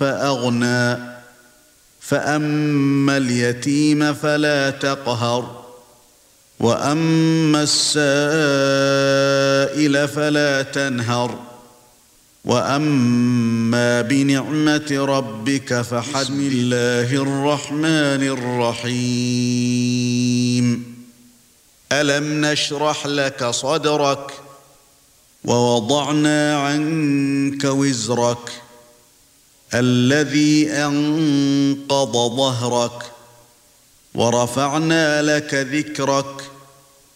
فأغنى فأما اليتيم فلا تقهر وأما السائل فلا تنهر وأما بنعمة ربك فحدث. بسم الله الرحمن الرحيم. ألم نشرح لك صدرك ووضعنا عنك وزرك الذي أنقض ظهرك ورفعنا لك ذكرك